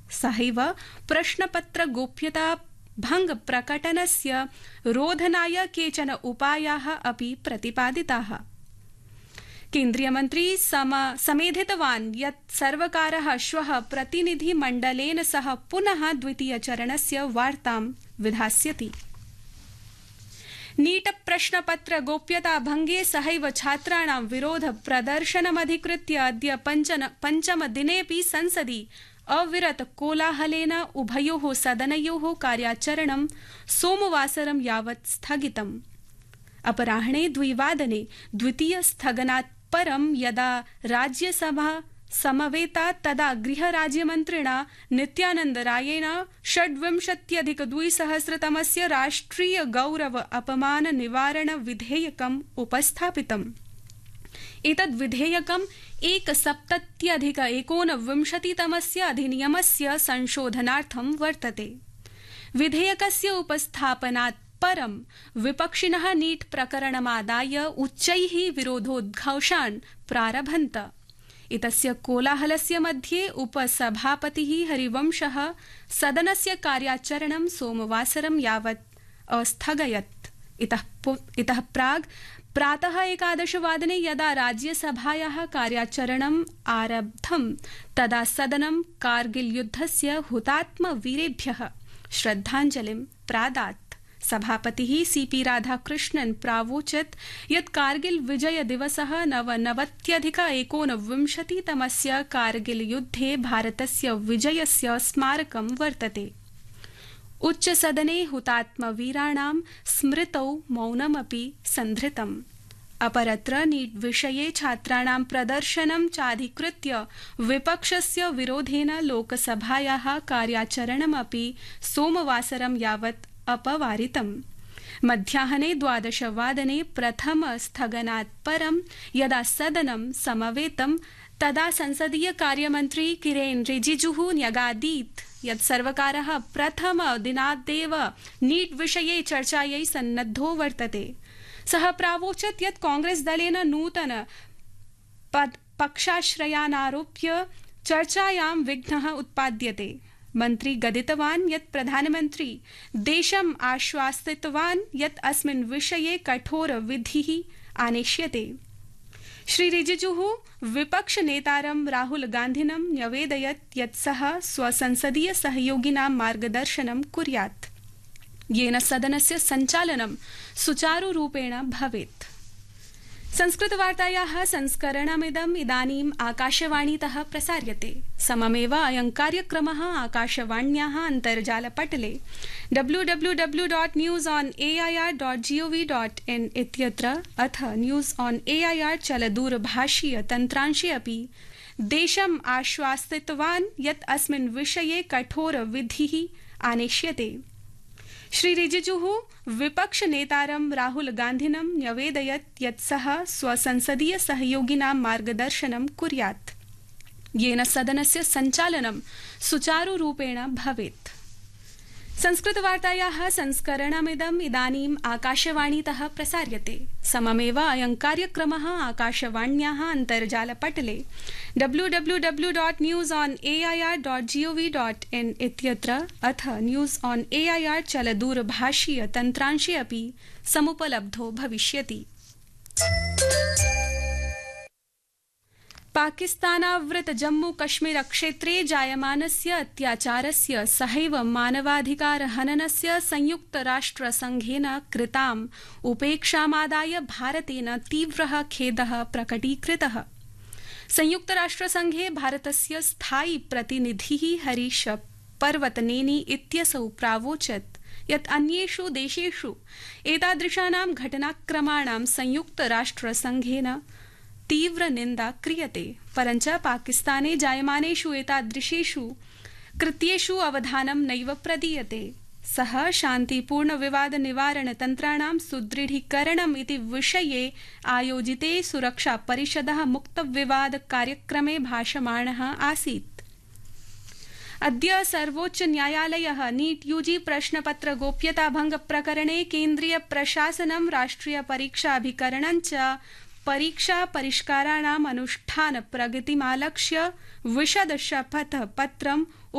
सहैव प्रश्नपत्र गोप्यता भंग प्रकटनस्य रोधनाय केचन उपायाः अपि प्रतिपादिताः। केन्द्रीयमन्त्री समेधितवान् यत् सर्वकारः श्वः प्रतिनिधिमण्डलेन सह पुनः द्वितीयचरणस्य वार्तां विधास्यति। नीट प्रश्नपत्र गोप्यता भंगे सहैव छात्राणां विरोध प्रदर्शनमधिकृत्य अद्य पंचम दिनेऽपि संसदि अविरत कोलाहलेन उभयोः सदनयोः कार्याचरणं सोमवासरं यावत् स्थगितम्। अपराह्णे 2:00 द्वितीय स्थगनात् परं यदा राज्यसभा समवेता तदा गृहराज्यमन्त्रिणा नित्यानंद रायेण 26+200 राष्ट्रिय गौरव अपमान निवारण विधेयकम् उपस्थापितम्। एतद् विधेयकम् 1सप्तत्यधिक-19 अधिनियमस्य संशोधनार्थं वर्तते। विधेयकस्य उपस्थापनात् परं विपक्षिणः नीट प्रकरणमादाय उच्चैः विरोधोद्घोषान् प्रारभन्त। एतस्य कोलाहलस्य मध्ये उपसभापतिः हरिवंशः सदनस्य कार्याचरणं सोमवासरं यावत् अस्थगयत्। इतः प्राग् प्रातः 11:00 यदा राज्यसभायाः कार्याचरणम् आरब्धं तदा सदनं कारगिल युद्धस्य हुतात्मवीरेभ्यः श्रद्धाञ्जलिं प्रादात्। सभापतिः सीपी राधाकृष्णन् प्रावोचत् यत् कारगिल विजय दिवसः 99-19 कारगिल युद्धे भारतस्य विजयस्य स्मारकं वर्तते। उच्चसदने हुतात्मवीराणां स्मृतौ मौनमपि सन्धृतम्। अपरत्र नीट विषये छात्राणां प्रदर्शनं चाधिकृत्य विपक्षस्य विरोधेन लोकसभायाः कार्याचरणमपि सोमवासरं यावत् अपवारितम्। मध्याह्ने 12:00 प्रथम स्थगनात् परं यदा सदनं समवेतं तदा संसदीय कार्यमन्त्री किरेन रिजिजुः न्यगादीत् यत् सर्वकारः प्रथम दिनादेव नीट विषये चर्चायै सन्नद्धो वर्तते। सः प्रावोचत् यत् कांग्रेस दलेन नूतन पक्षाश्रयानारोप्य चर्चायां विघ्नः उत्पाद्यते। मन्त्री गदितवान् यत् प्रधानमन्त्री देशम् आश्वासितवान् यत् अस्मिन् विषये कठोर विधिः आनेष्यते। श्री रिजिजुः विपक्षनेतारं राहुल गान्धिनं न्यवेदयत् यत् सः स्वसंसदीय सहयोगिनां मार्गदर्शनं कुर्यात्, येन सदनस्य सञ्चालनं सुचारुरूपेण भवेत्। संस्कृतवार्तायाः संस्करणमिदम् इदानीम् आकाशवाणीतः प्रसार्यते। सममेव अयं कार्यक्रमः आकाशवाण्याः अन्तर्जालपटले www.newsonair.gov.in इत्यत्र अथ न्यूज़ ऑन एआईआर चलदूरभाषीय तन्त्रांशे अपि देशम् आश्वासितवान् यत् अस्मिन् विषये कठोर विधिः आनेष्यते। श्री रिजिजुः विपक्षनेतारं राहुल गान्धिनं न्यवेदयत् यत् सः स्वसंसदीय सहयोगिनां मार्गदर्शनं कुर्यात्, येन सदनस्य सञ्चालनं सुचारुरूपेण भवेत्। संस्कृतवार्तायाः संस्करणमिदम् इदानीम् आकाशवाणीतः प्रसार्यते। सममेव अयं कार्यक्रमः आकाशवाण्याः अन्तर्जालपटले www.newsonair.gov.in इत्यत्र अथ न्यूज़ ऑन एआईआर चलदूरभाषीय तन्त्रांशे अपि समुपलब्धो भविष्यति। पाकिस्तानावृत जम्मू कश्मीर क्षेत्रे जायमानस्य अत्याचारस्य सहैव मानवाधिकार हननस्य संयुक्तराष्ट्रसंघेन कृताम् उपेक्षामादाय भारतेन तीव्रः खेदः प्रकटीकृतः। संयुक्तराष्ट्रसंघे भारतस्य स्थायी प्रतिनिधिः हरीश पर्वतनेनी इत्यसौ प्रावोचत् यत् अन्येषु देशेषु एतादृशानां घटनाक्रमाणां संयुक्तराष्ट्रसंघेन तीव्र निंदा क्रियते, परञ्च पाकिस्ताने जायमानेषु एतादृशेषु कृत्येषु अवधानं नैव प्रदीयते। सः शान्तिपूर्ण विवाद निवारण तन्त्राणां सुदृढीकरणम् इति विषये आयोजिते सुरक्षा परिषदः मुक्त विवाद कार्यक्रमे भाषमाणः आसीत्। अद्य सर्वोच्च न्यायालयः नीट यूजी प्रश्नपत्र गोप्यता भंग प्रकरणे केन्द्रीय प्रशासनं राष्ट्रिय परीक्षाभिकरणं च परीक्षा परिष्काराणाम् अनुष्ठान प्रगतिमालक्ष्य विशद शपथ पत्रम्